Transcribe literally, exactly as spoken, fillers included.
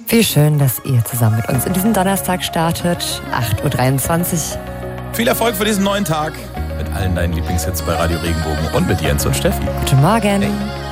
Wie schön, dass ihr zusammen mit uns in diesen Donnerstag startet. acht Uhr dreiundzwanzig. Viel Erfolg für diesen neuen Tag mit allen deinen Lieblingshits bei Radio Regenbogen und mit Jens und Steffi. Guten Morgen. Hey.